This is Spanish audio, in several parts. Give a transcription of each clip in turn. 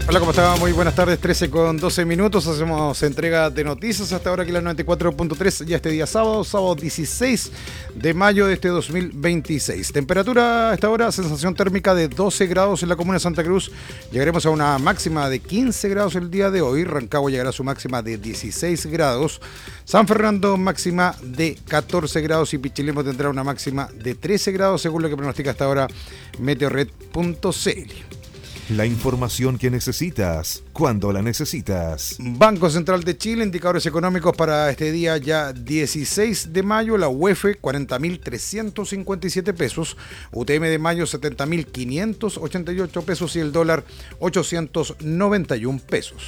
Hola, ¿cómo está? Muy buenas tardes, 13 con 12 minutos. Hacemos entrega de noticias hasta ahora aquí la 94.3, ya este día sábado 16 de mayo de este 2026. Temperatura a esta hora, sensación térmica de 12 grados en la comuna de Santa Cruz. Llegaremos a una máxima de 15 grados el día de hoy. Rancagua llegará a su máxima de 16 grados. San Fernando máxima de 14 grados y Pichilemu tendrá una máxima de 13 grados según lo que pronostica hasta ahora meteorred.cl. La información que necesitas, cuando la necesitas. Banco Central de Chile, indicadores económicos para este día ya 16 de mayo, la UEF 40.357 pesos, UTM de mayo 70.588 pesos y el dólar 891 pesos.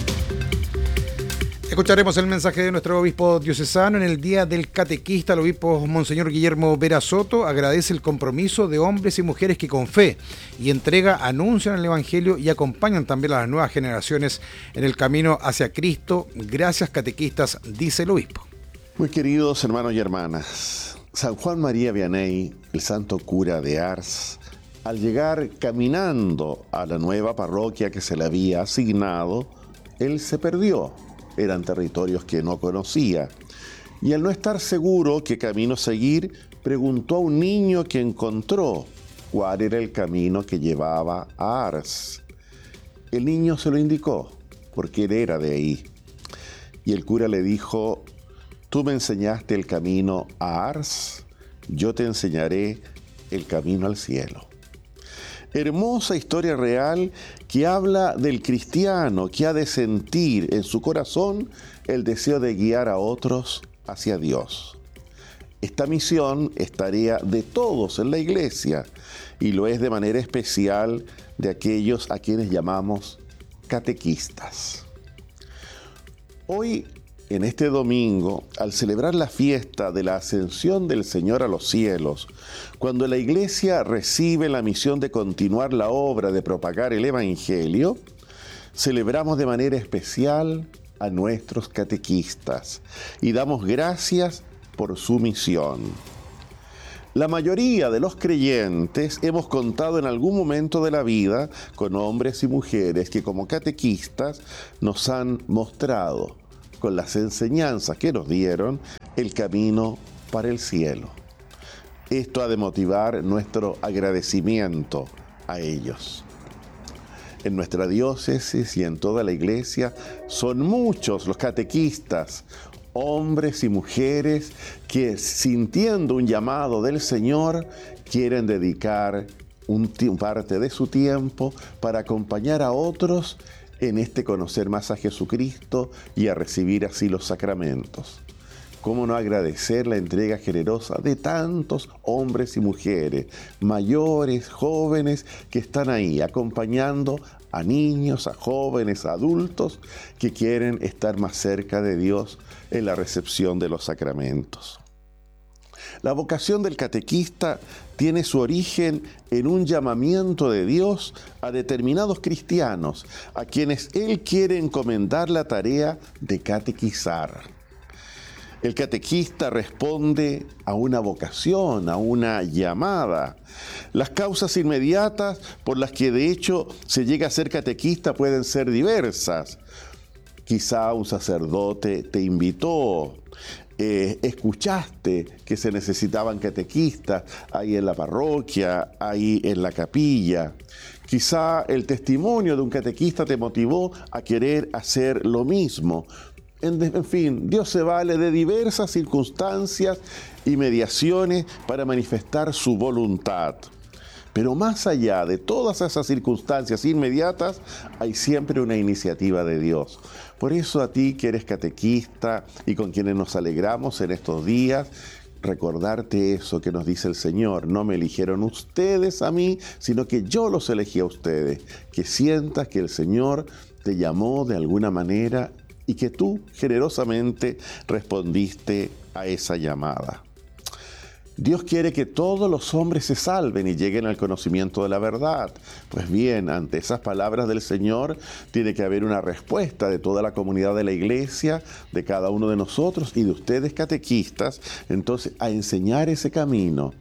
Escucharemos el mensaje de nuestro obispo diocesano en el Día del Catequista. El obispo Monseñor Guillermo Vera Soto agradece el compromiso de hombres y mujeres que con fe y entrega anuncian el Evangelio y acompañan también a las nuevas generaciones en el camino hacia Cristo. Gracias, catequistas, dice el obispo. Muy queridos hermanos y hermanas, San Juan María Vianney, el santo cura de Ars, al llegar caminando a la nueva parroquia que se le había asignado, él se perdió. Eran territorios que no conocía. Y al no estar seguro qué camino seguir, preguntó a un niño que encontró cuál era el camino que llevaba a Ars. El niño se lo indicó, porque él era de ahí. Y el cura le dijo: tú me enseñaste el camino a Ars, yo te enseñaré el camino al cielo. Hermosa historia real que habla del cristiano que ha de sentir en su corazón el deseo de guiar a otros hacia Dios. Esta misión es tarea de todos en la iglesia y lo es de manera especial de aquellos a quienes llamamos catequistas. Hoy, en este domingo, al celebrar la fiesta de la ascensión del Señor a los cielos, cuando la Iglesia recibe la misión de continuar la obra de propagar el Evangelio, celebramos de manera especial a nuestros catequistas y damos gracias por su misión. La mayoría de los creyentes hemos contado en algún momento de la vida con hombres y mujeres que como catequistas nos han mostrado, con las enseñanzas que nos dieron, el camino para el cielo. Esto ha de motivar nuestro agradecimiento a ellos. En nuestra diócesis y en toda la iglesia son muchos los catequistas, hombres y mujeres que, sintiendo un llamado del Señor, quieren dedicar parte de su tiempo para acompañar a otros en este conocer más a Jesucristo y a recibir así los sacramentos. ¿Cómo no agradecer la entrega generosa de tantos hombres y mujeres, mayores, jóvenes, que están ahí acompañando a niños, a jóvenes, a adultos que quieren estar más cerca de Dios en la recepción de los sacramentos? La vocación del catequista tiene su origen en un llamamiento de Dios a determinados cristianos, a quienes Él quiere encomendar la tarea de catequizar. El catequista responde a una vocación, a una llamada. Las causas inmediatas por las que de hecho se llega a ser catequista pueden ser diversas. Quizá un sacerdote te invitó, escuchaste que se necesitaban catequistas ahí en la parroquia, ahí en la capilla. Quizá el testimonio de un catequista te motivó a querer hacer lo mismo. En fin, Dios se vale de diversas circunstancias y mediaciones para manifestar su voluntad. Pero más allá de todas esas circunstancias inmediatas, hay siempre una iniciativa de Dios. Por eso a ti que eres catequista y con quienes nos alegramos en estos días, recordarte eso que nos dice el Señor: no me eligieron ustedes a mí, sino que yo los elegí a ustedes. Que sientas que el Señor te llamó de alguna manera y que tú generosamente respondiste a esa llamada. Dios quiere que todos los hombres se salven y lleguen al conocimiento de la verdad. Pues bien, ante esas palabras del Señor tiene que haber una respuesta de toda la comunidad de la iglesia, de cada uno de nosotros y de ustedes catequistas, entonces a enseñar ese camino,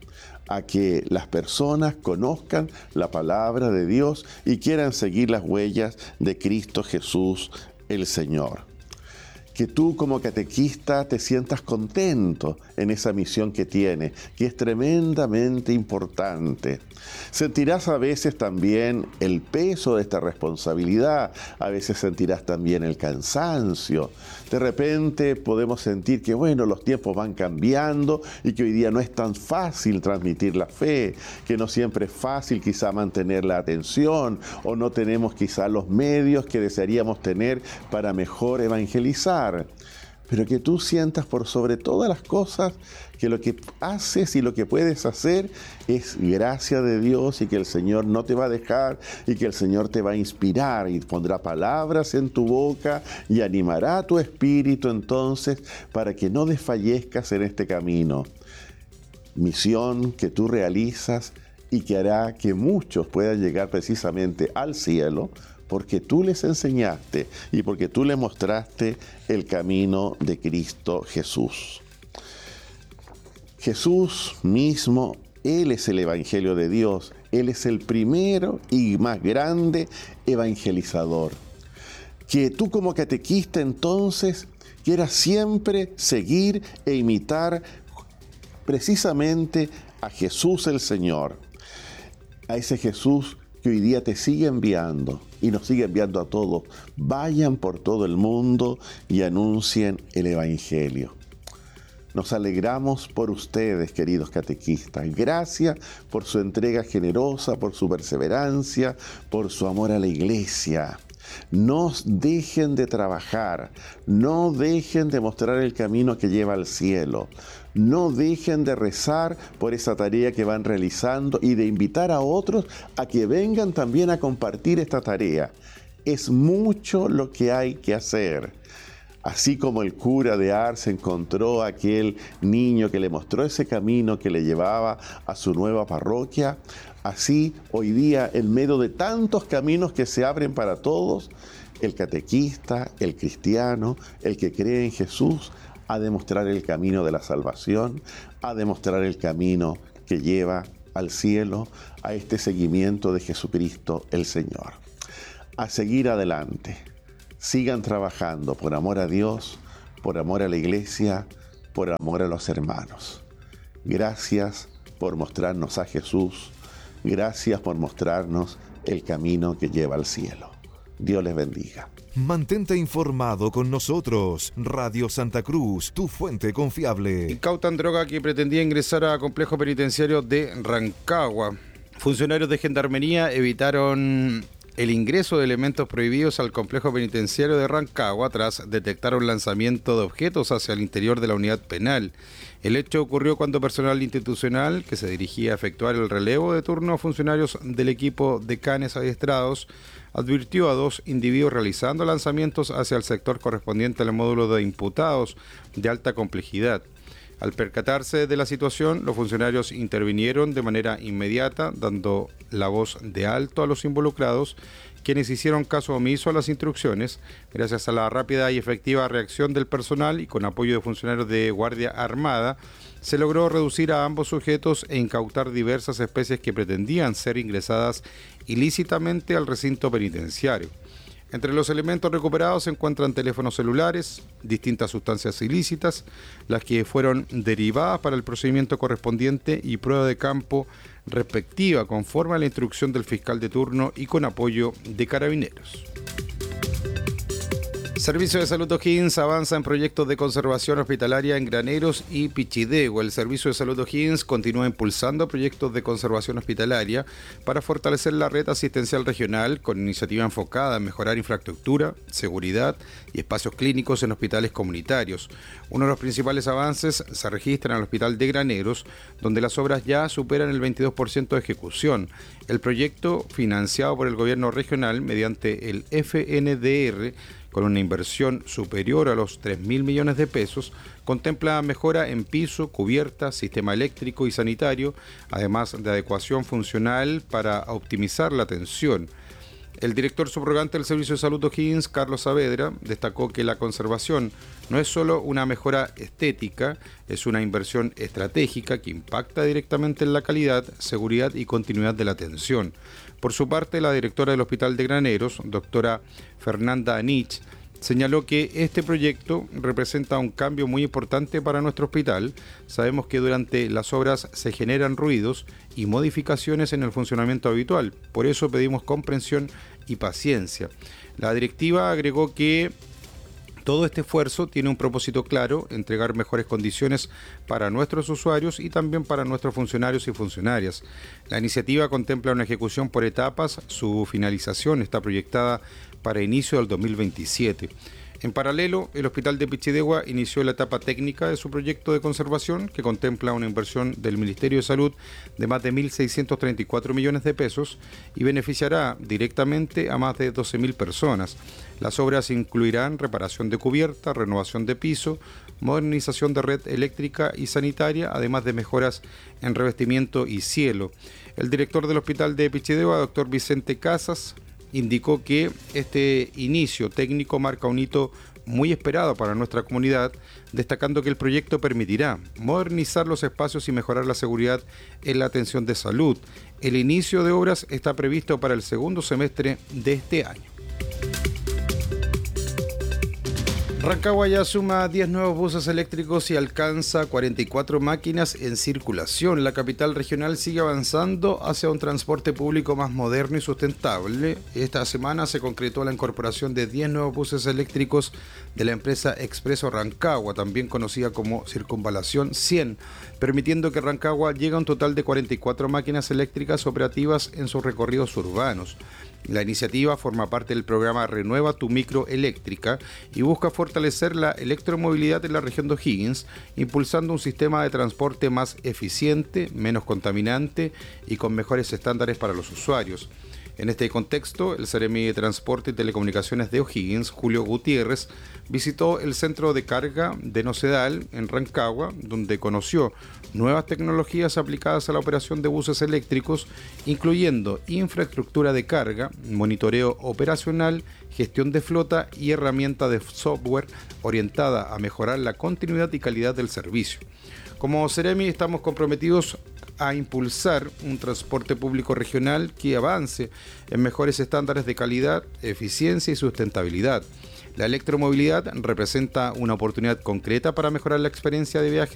a que las personas conozcan la palabra de Dios y quieran seguir las huellas de Cristo Jesús el Señor. Que tú como catequista te sientas contento en esa misión que tienes, que es tremendamente importante. Sentirás a veces también el peso de esta responsabilidad, a veces sentirás también el cansancio. De repente podemos sentir que, bueno, los tiempos van cambiando y que hoy día no es tan fácil transmitir la fe, que no siempre es fácil quizá mantener la atención o no tenemos quizá los medios que desearíamos tener para mejor evangelizar. Pero que tú sientas por sobre todas las cosas que lo que haces y lo que puedes hacer es gracia de Dios y que el Señor no te va a dejar y que el Señor te va a inspirar y pondrá palabras en tu boca y animará tu espíritu entonces para que no desfallezcas en este camino. Misión que tú realizas y que hará que muchos puedan llegar precisamente al cielo, porque tú les enseñaste y porque tú les mostraste el camino de Cristo Jesús. Jesús mismo, Él es el Evangelio de Dios, Él es el primero y más grande evangelizador. Que tú como catequista entonces quieras siempre seguir e imitar precisamente a Jesús el Señor, a ese Jesús que hoy día te sigue enviando y nos sigue enviando a todos. Vayan por todo el mundo y anuncien el Evangelio. Nos alegramos por ustedes, queridos catequistas. Gracias por su entrega generosa, por su perseverancia, por su amor a la Iglesia. No dejen de trabajar, no dejen de mostrar el camino que lleva al cielo. No dejen de rezar por esa tarea que van realizando y de invitar a otros a que vengan también a compartir esta tarea. Es mucho lo que hay que hacer. Así como el cura de Ars encontró a aquel niño que le mostró ese camino que le llevaba a su nueva parroquia, así hoy día, en medio de tantos caminos que se abren para todos, el catequista, el cristiano, el que cree en Jesús, ha de mostrar el camino de la salvación, ha de mostrar el camino que lleva al cielo, a este seguimiento de Jesucristo el Señor. A seguir adelante. Sigan trabajando por amor a Dios, por amor a la Iglesia, por amor a los hermanos. Gracias por mostrarnos a Jesús. Gracias por mostrarnos el camino que lleva al cielo. Dios les bendiga. Mantente informado con nosotros. Radio Santa Cruz, tu fuente confiable. Incautan droga que pretendía ingresar a complejo penitenciario de Rancagua. Funcionarios de Gendarmería evitaron el ingreso de elementos prohibidos al complejo penitenciario de Rancagua tras detectar un lanzamiento de objetos hacia el interior de la unidad penal. El hecho ocurrió cuando personal institucional que se dirigía a efectuar el relevo de turno a funcionarios del equipo de canes adiestrados advirtió a dos individuos realizando lanzamientos hacia el sector correspondiente al módulo de imputados de alta complejidad. Al percatarse de la situación, los funcionarios intervinieron de manera inmediata, dando la voz de alto a los involucrados, quienes hicieron caso omiso a las instrucciones. Gracias a la rápida y efectiva reacción del personal y con apoyo de funcionarios de Guardia Armada, se logró reducir a ambos sujetos e incautar diversas especies que pretendían ser ingresadas ilícitamente al recinto penitenciario. Entre los elementos recuperados se encuentran teléfonos celulares, distintas sustancias ilícitas, las que fueron derivadas para el procedimiento correspondiente y prueba de campo respectiva conforme a la instrucción del fiscal de turno y con apoyo de Carabineros. Servicio de Salud O'Higgins avanza en proyectos de conservación hospitalaria en Graneros y Pichidegua. El Servicio de Salud O'Higgins continúa impulsando proyectos de conservación hospitalaria para fortalecer la red asistencial regional con iniciativa enfocada en mejorar infraestructura, seguridad y espacios clínicos en hospitales comunitarios. Uno de los principales avances se registra en el Hospital de Graneros, donde las obras ya superan el 22% de ejecución. El proyecto, financiado por el gobierno regional mediante el FNDR, con una inversión superior a los 3.000 millones de pesos, contempla mejora en piso, cubierta, sistema eléctrico y sanitario, además de adecuación funcional para optimizar la atención. El director subrogante del Servicio de Salud O'Higgins, Carlos Saavedra, destacó que la conservación no es solo una mejora estética, es una inversión estratégica que impacta directamente en la calidad, seguridad y continuidad de la atención. Por su parte, la directora del Hospital de Graneros, doctora Fernanda Anich, señaló que este proyecto representa un cambio muy importante para nuestro hospital. Sabemos que durante las obras se generan ruidos y modificaciones en el funcionamiento habitual. Por eso pedimos comprensión y paciencia. La directiva agregó que todo este esfuerzo tiene un propósito claro: entregar mejores condiciones para nuestros usuarios y también para nuestros funcionarios y funcionarias. La iniciativa contempla una ejecución por etapas. Su finalización está proyectada para inicio del 2027. En paralelo, el Hospital de Pichidegua inició la etapa técnica de su proyecto de conservación, que contempla una inversión del Ministerio de Salud de más de 1.634 millones de pesos y beneficiará directamente a más de 12.000 personas. Las obras incluirán reparación de cubierta, renovación de piso, modernización de red eléctrica y sanitaria, además de mejoras en revestimiento y cielo. El director del Hospital de Pichidegua, doctor Vicente Casas, indicó que este inicio técnico marca un hito muy esperado para nuestra comunidad, destacando que el proyecto permitirá modernizar los espacios y mejorar la seguridad en la atención de salud. El inicio de obras está previsto para el segundo semestre de este año. Rancagua ya suma 10 nuevos buses eléctricos y alcanza 44 máquinas en circulación. La capital regional sigue avanzando hacia un transporte público más moderno y sustentable. Esta semana se concretó la incorporación de 10 nuevos buses eléctricos de la empresa Expreso Rancagua, también conocida como Circunvalación 100, permitiendo que Rancagua llegue a un total de 44 máquinas eléctricas operativas en sus recorridos urbanos. La iniciativa forma parte del programa Renueva tu Micro Eléctrica y busca fortalecer la electromovilidad en la región de O'Higgins, impulsando un sistema de transporte más eficiente, menos contaminante y con mejores estándares para los usuarios. En este contexto, el Seremi de Transporte y Telecomunicaciones de O'Higgins, Julio Gutiérrez, visitó el centro de carga de Nocedal, en Rancagua, donde conoció nuevas tecnologías aplicadas a la operación de buses eléctricos, incluyendo infraestructura de carga, monitoreo operacional, gestión de flota y herramienta de software orientada a mejorar la continuidad y calidad del servicio. Como Seremi estamos comprometidos a impulsar un transporte público regional que avance en mejores estándares de calidad, eficiencia y sustentabilidad. La electromovilidad representa una oportunidad concreta para mejorar la experiencia de viaje